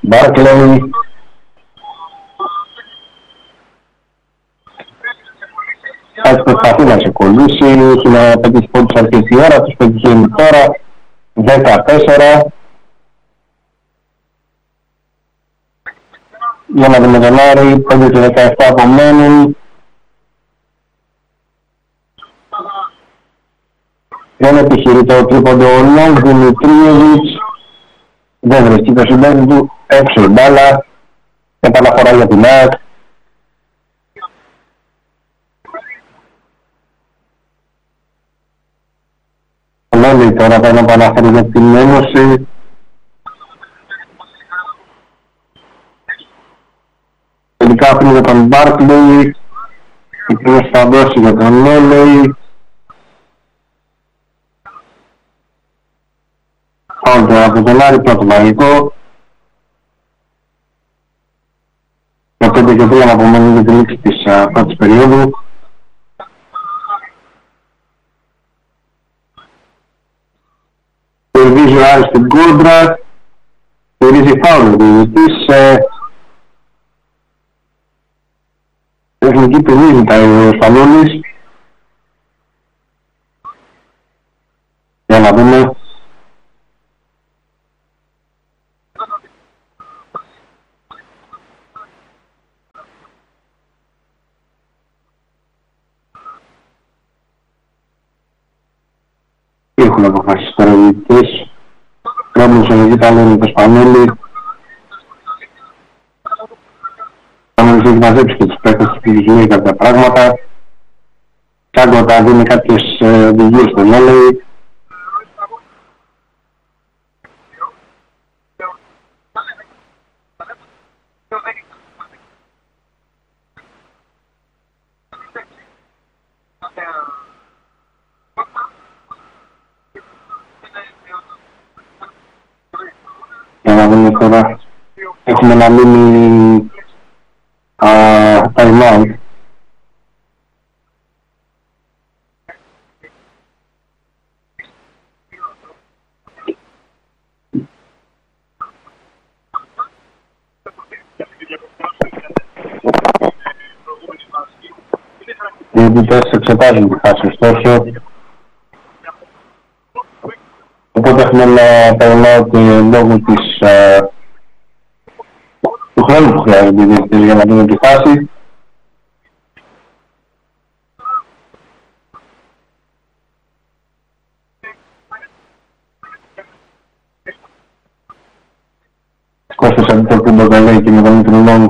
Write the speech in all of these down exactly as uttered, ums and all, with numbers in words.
Μπάρκλεϊ. Θα προσπαθεί να σε κολλήσει, έχει να πετύχει πόντους αρχές η ώρα, τους πετυχαίνει τώρα, δεκατέσσερα. Για να δούμε τον Άρη, πέντε και δεκαεπτά απομένουν. Δεν επιχειρεί το τρίποντο ο Λόγκ Δημητρίεβιτς. Δεν βρίσκει το συμπέκτη του, έξω η μπάλα. Επαναφορά για την ΑΕΚ. Ο Λόλι τώρα θα επαναφέρει για την Ένωση. Τελικά αφήνει για τον Μπάρκλεϊ. Η πρώτη θα δώσει για τον Λόλι. Φάουλ από τον Άρη, πρώτο μαγικό. Με πέντε και τρία να απομένουν για τη λήξη της uh, πρώτης περίοδου. Κερδίζει ο Άρης στην κόντρα. Κερδίζει φάουλ ο διαιτητής. Τεχνική ποινή ζητάει ο Σπανούλης. Για να δούμε. Έχουν αποφάσεις τώρα οι διαιτητές. Ρόμπινσον στον εκεί τα λένε το Σπανούλη. Σπανούλης έχει μαζέψει και τους παίκτες της πληγής κάποια πράγματα. Κάγκο τα δίνει κάποιες οδηγίες στον Όλεϊ. Για να δούμε τώρα, έχουμε να μείνει time out. Οι διαιτητές εξετάζουν τη φάση ωστόσο. Οπότε έχουμε ένα time out λόγω της, uh, του χρόνου που χρειάζονται οι διαιτητές για να δούμε τη φάση. Κώστας Αντιτοπούλος το λέει και με τον Μήτρη Λόγκ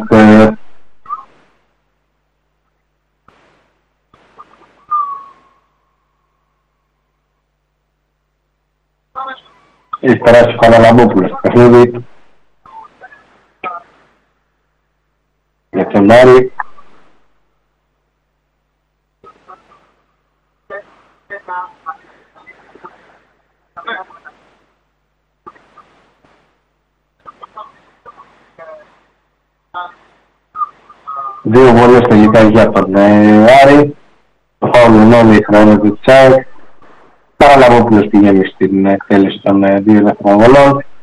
έχει περάσει ο Καναλαμπόπουλος στο παιχνίδι για τον Άρη. Δύο βολές τελικά για τον ε, Άρη. Το φάουλ όλοι χρόνο του Τσάικ. Καναλαμπόπουλος πηγαίνει στην εκτέλεση των ε, δύο ελεύθερων βολών.